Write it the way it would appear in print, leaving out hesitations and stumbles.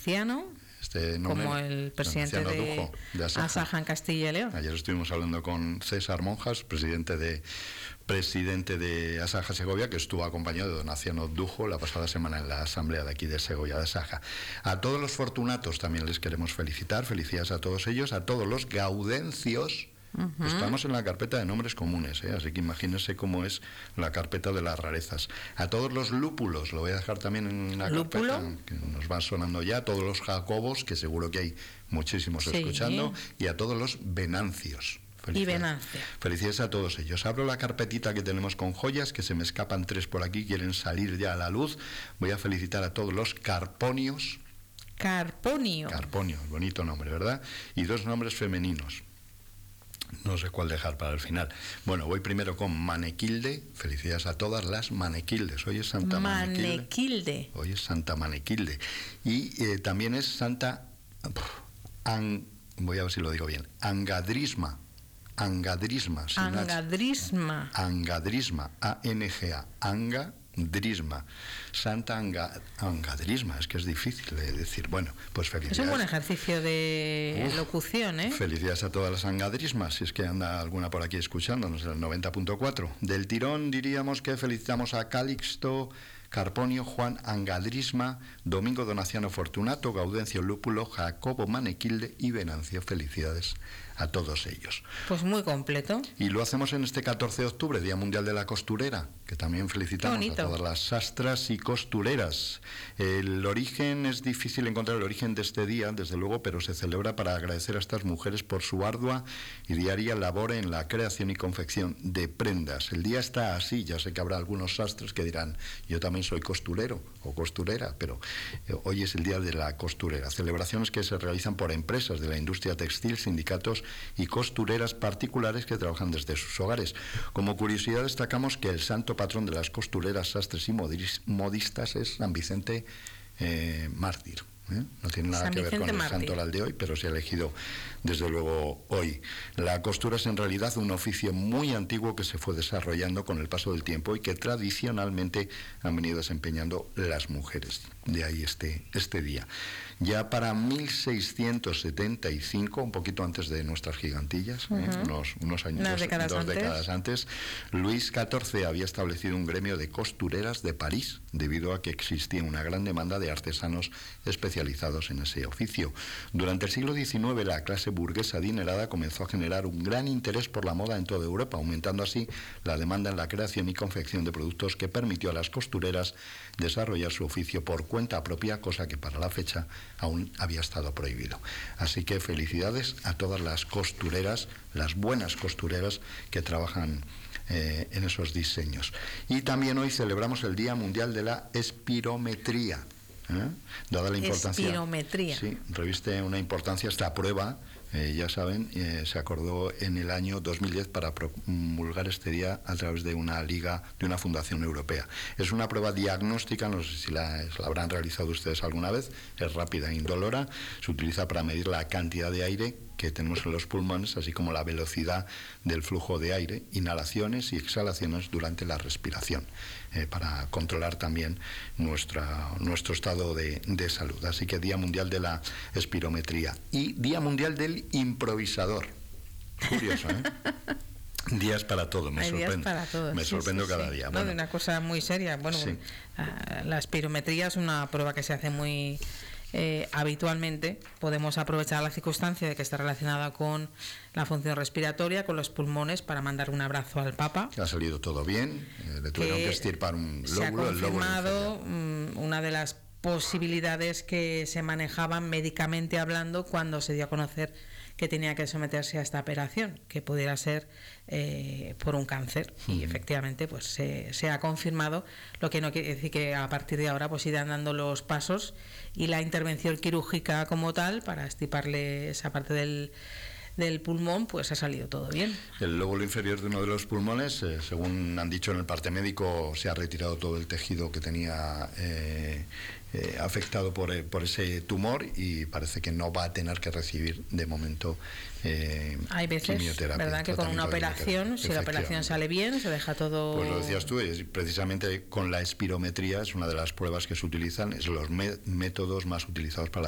anciano, como el presidente de Asaja en Castilla y León. Ayer estuvimos hablando con César Monjas, presidente de Asaja Segovia, que estuvo acompañado de don Anciano Dujo la pasada semana en la asamblea de aquí de Segovia de Asaja. A todos los fortunatos también les queremos felicitar, felicidades a todos ellos, a todos los gaudencios. Estamos en la carpeta de nombres comunes, así que imagínense cómo es la carpeta de las rarezas. A todos los lúpulos, lo voy a dejar también en la carpeta que nos van sonando ya, a todos los jacobos, que seguro que hay muchísimos escuchando, y a todos los venancios. Felicidades a todos ellos. Abro la carpetita que tenemos con joyas, que se me escapan 3 por aquí, quieren salir ya a la luz. Voy a felicitar a todos los carponios. Carponio, bonito nombre, ¿verdad? Y 2 nombres femeninos. No sé cuál dejar para el final. Bueno, voy primero con Manequilde. Felicidades a todas las Manequildes. Hoy es Santa Manequilde. Hoy es Santa Manequilde. Y también es Santa... voy a ver si lo digo bien. Angadrisma. Angadrisma. Angadrisma. Angadrisma. A-N-G-A. Angadrisma. Santa Angadrisma. Es que es difícil de decir. Bueno, pues felicidades. Es un buen ejercicio de locución, ¿eh? Felicidades a todas las Angadrismas, si es que anda alguna por aquí escuchándonos, el 90.4. Del tirón diríamos que felicitamos a Calixto, Carponio, Juan Angadrisma, Domingo Donaciano Fortunato, Gaudencio Lúpulo, Jacobo Manequilde y Venancio. Felicidades a todos ellos. Pues muy completo. Y lo hacemos en este 14 de octubre, Día Mundial de la Costurera, que también felicitamos a todas las sastras y costureras. El origen, es difícil encontrar el origen de este día, desde luego, pero se celebra para agradecer a estas mujeres por su ardua y diaria labor en la creación y confección de prendas. El día está así, ya sé que habrá algunos sastres que dirán, yo también soy costurero o costurera, pero hoy es el Día de la Costurera. Celebraciones que se realizan por empresas de la industria textil, sindicatos y costureras particulares que trabajan desde sus hogares. Como curiosidad destacamos que el santo patrón de las costureras, sastres y modistas es San Vicente Mártir. No tiene nada que ver con el santoral de hoy, pero se ha elegido desde luego hoy. La costura es en realidad un oficio muy antiguo que se fue desarrollando con el paso del tiempo y que tradicionalmente han venido desempeñando las mujeres. De ahí este día. Ya para 1675, un poquito antes de nuestras gigantillas, unos años, dos décadas antes, Luis XIV había establecido un gremio de costureras de París, debido a que existía una gran demanda de artesanos especializados en ese oficio. Durante el siglo XIX, la clase burguesa adinerada comenzó a generar un gran interés por la moda en toda Europa, aumentando así la demanda en la creación y confección de productos que permitió a las costureras desarrollar su oficio por cuenta propia, cosa que para la fecha aún había estado prohibido. Así que felicidades a todas las costureras, las buenas costureras que trabajan en esos diseños. Y también hoy celebramos el Día Mundial de la Espirometría. Dada la importancia, espirometría. Sí, reviste una importancia esta prueba, ya saben, se acordó en el año 2010 para promulgar este día a través de una liga, de una fundación europea. Es una prueba diagnóstica, no sé si la habrán realizado ustedes alguna vez, es rápida e indolora, se utiliza para medir la cantidad de aire que tenemos en los pulmones, así como la velocidad del flujo de aire, inhalaciones y exhalaciones durante la respiración, para controlar también nuestro estado de salud. Así que Día Mundial de la Espirometría y Día Mundial del Improvisador. Curioso, ¿eh? Días para todo, me sorprendo cada día. Bueno, una cosa muy seria. Bueno, la espirometría es una prueba que se hace muy habitualmente. Podemos aprovechar la circunstancia de que está relacionada con la función respiratoria, con los pulmones, para mandar un abrazo al Papa. Ha salido todo bien, le tuvieron que extirpar un lóbulo. Se ha confirmado una de las posibilidades que se manejaban médicamente hablando cuando se dio a conocer que tenía que someterse a esta operación, que pudiera ser por un cáncer, y efectivamente pues se ha confirmado, lo que no quiere decir que a partir de ahora pues irán dando los pasos y la intervención quirúrgica como tal para extirparle esa parte del pulmón, pues ha salido todo bien. El lóbulo inferior de uno de los pulmones, según han dicho en el parte médico, se ha retirado todo el tejido que tenía afectado por ese tumor, y parece que no va a tener que recibir de momento hay veces, quimioterapia, ¿verdad?, que con una operación, si la operación sale bien, se deja todo... Pues lo decías tú, precisamente con la espirometría es una de las pruebas que se utilizan, es los métodos más utilizados para la